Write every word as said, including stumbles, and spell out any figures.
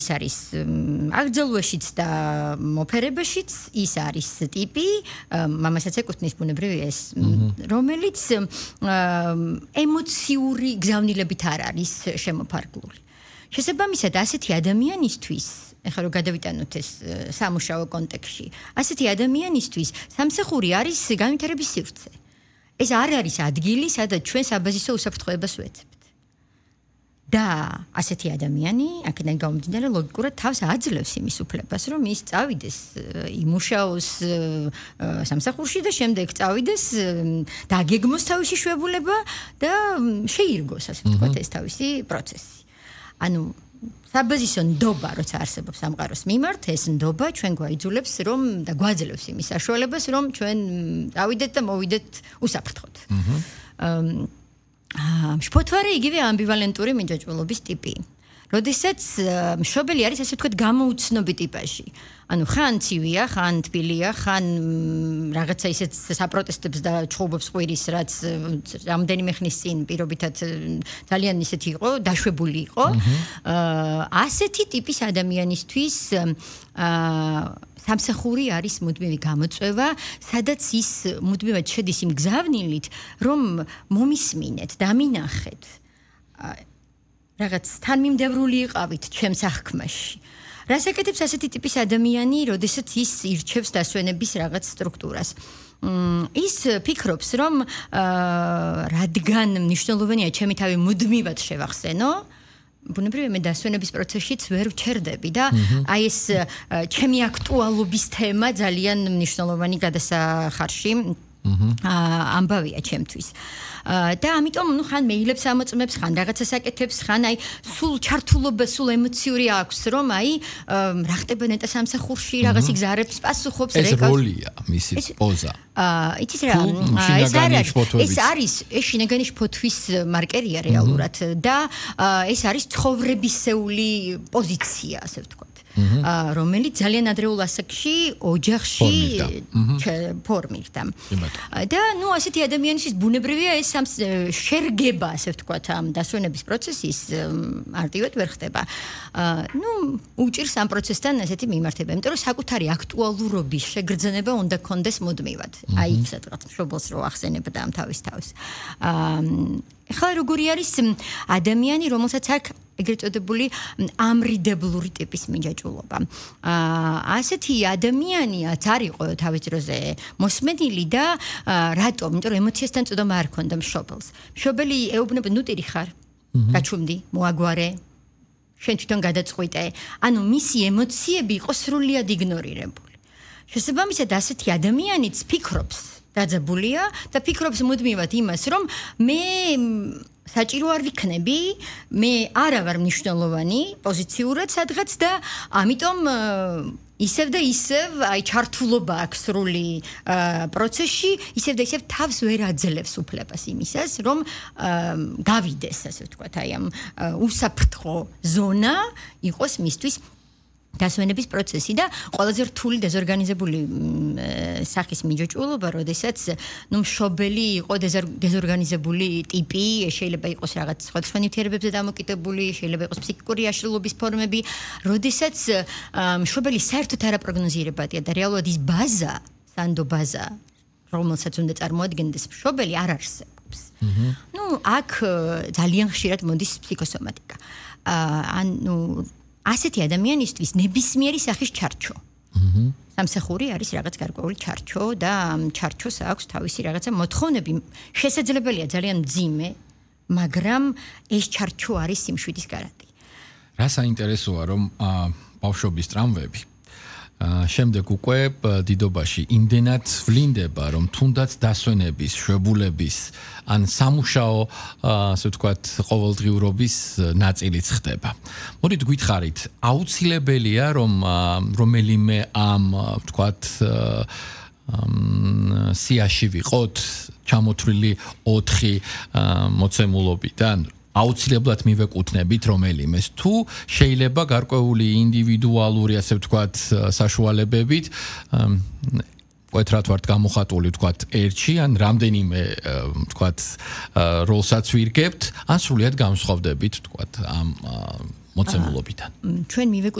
არის აგრძელვაშიც და მოფერებაშიც ის არის ტიპი მამასაც ეკუთვნის ბუნებრივი ეს რომელიც ემოციური გზავნილებით არ არის შემოფარგლული შესაბამისად ასეთი ადამიანისთვის ეხლა რომ გადავიტანოთ ეს სამუშაო კონტექსტში ასეთი ადამიანისთვის სამსახური არის განვითარების სივრცე ეს არ არის ადგილი სადაც ჩვენ საბაზისო უსაფრთხოებას ვეცებთ და ასეთი ადამიანი აქედან გამომდინარე ლოგიკურად თავს აძლევს იმის უფლებას რომ ის წავიდეს იმუშაოს სამსახურში და შემდეგ წავიდეს დაგეგმოს თავისი შვებულება და შეირგოს ასე ვთქვათ ეს თავისი პროცესი ანუ საბაზისო ნდობა როცა არსებობს სამყაროს მიმართ ეს ნდობა ჩვენ გვაიძულებს რომ და გვაძლევს იმის საშუალებას რომ ჩვენ წავიდეთ და მოვიდეთ უსაფრთხოდ მშფოთვარე იგივე ამბივალენტური მინჯაჭველობის ტიპი. როდესაც მშობელი არის ასე ვთქვათ გამოუცნობი ტიპაჟი. ანუ ხან ცივია, ხან თბილია, ხან რაღაცა ისეთ საპროტესტებს და ჩხუბობს ყვირის, რაც რამდენიმე ხნის წინ პირობითად ძალიან ისეთი იყო, დაშვებული იყო. ასეთი ტიპის ადამიანისთვის სამსახური არის მუდმივი გამოწვევა, სადაც ის მუდმივად შედის იმ გზავნილით, რომ მომისმინეთ, დამინახეთ. რაღაც თანმიმდევრული იყავით ჩემს აღქმაში. რას აკეთებს ასეთი ტიპის ადამიანი, როდესაც ის ირჩევს დასვენების რაღაც სტრუქტურას? ის ფიქრობს, რომ რადგან მნიშვნელოვანია ჩემი თავი მუდმივად შევახსენო, ბუნებრივია მე დასვენების პროცესშიც ვერ ვჩერდები და აი ეს ჩემი აქტუალობის თემა ძალიან მნიშვნელოვანი გადასახარში ამბავია ჩემთვის. და ამიტომ ნუ ხან მეილებს ამოწმებს, ხან რაღაცას აკეთებს, ხან აი სულ ჩართულობა, სულ ემოციური აქვს, რომ აი რა ხდება ნეტა სამსახურში, რაღაც იგზარებს, პასუხობს, რეკავს. ეს როლია, მისი პოზა. აა, იცით რა, ეს არის, ეს არის, ეს შინაგანი შფოთვის მარკერია რეალურად და ეს არის ცხოვრებისეული პოზიცია, ასე ვთქვათ. რომელიც ძალიან ადრეულ ასაკში ოჯახში ფორმირდა. და ნუ ასეთი ადამიანისთვის ბუნებრივია ეს შერგება, ასე ვთქვათ, ამ დასვენების პროცესის არტივად ვერ ხდება. ნუ უჭირს ამ პროცესთან ასეთი მიმართება, იმიტომ რომ საკუთარი აქტუალურობის შეგრძნება უნდა კონდეს მუდმივად. აი იქ სადღაც მშობელს რო ახსენებდა ამ თავის თავს. ახლა როგორი არის ადამიანი, რომელსაც აქვს ეგრეთ წოდებული ამრიდებლური ტიპის მინჯაჭულობა. აა ასეთი ადამიანიაც არ იყო თავის დროზე მოსმენილი და რატომ? იმიტომ რომ ემოციასთან წოდომა არ ქონდა მშობელს. მშობელი ეუბნება, ნუ ტირი ხარ, გაჩუმდი, მოაგვარე, შენ თვითონ გადაწყვიტე. ანუ მისი ემოციები იყო სრულიად იგნორირებული. შესაბამისად ასეთი ადამიანიც ფიქრობს დაძაბულია და ფიქრობს მუდმივად იმას, რომ მე საჭირო არ ვიქნები, მე არა ვარ მნიშვნელოვანი პოზიციურად სადღაც და ამიტომ ისევ და ისევ აი ჩართულობა აქვს სრული პროცესში, ისევ და ისევ თავს ვერ აძლევს უფლებას იმისას, რომ გავიდეს, ასე ვთქვათ, აი ამ უსაფრთხო ზონა იყოს მისთვის დასვენების პროცესი და ყველაზე რთული დეზორგანიზებული სახის მინჯაჭულობა, როდესაც ნუ მშობელი იყო დეზორგანიზებული ტიპი, შეიძლება იყოს რაღაც სხვადასხვა ნივთიერებებზე დამოკიდებული, შეიძლება იყოს ფსიქიკური აშლილობის ფორმები, როდესაც მშობელი საერთოდ არაპროგნოზირებადია და რეალურად ის ბაზა, სანდო ბაზა, რომელსაც უნდა წარმოადგენდეს მშობელი, არ არსებობს. ნუ აქ ძალიან ხშირად მოდის ფსიქოსომატიკა. ანუ ასეთი ადამიანისთვის ნებისმიერი სახის ჩარჩო. სამსახური არის რაღაც გარკვეული ჩარჩო და ჩარჩოს აქვს თავისი რაღაცა მოთხოვნები. შესაძლებელია ძალიან მძიმე, მაგრამ ეს ჩარჩო არის სიმშვიდის გარანტი. რა საინტერესოა, რომ ბავშვობის ტრამვები შემდეგ უკვე დიდობაში იმდენად ვლინდება, რომ თუნდაც დასვენების, შვებულების ან სამუშაო, ასე ვთქვათ, ყოველდღიურობის ნაწილიც ხდება. მოდით გითხარით, აუცილებელია, რომ რომელიმე ამ, ვთქვათ, სიაში ვიყოთ, ჩამოთვლილი ოთხი მოცემულობიდან აუცილებლად მივეკუთვნებით რომელიმეს თუ შეიძლება გარკვეული ინდივიდუალური ასე ვთქვათ საშუალებებით ვეთრათ ვართ გამოხატული ვთქვათ ერთში ან რამდენიმე ვთქვათ როლსაც ვირგებთ ან სრულიად განსხვავდებით ვთქვათ ამ მოცემულობიდან. ჩვენ მივეკ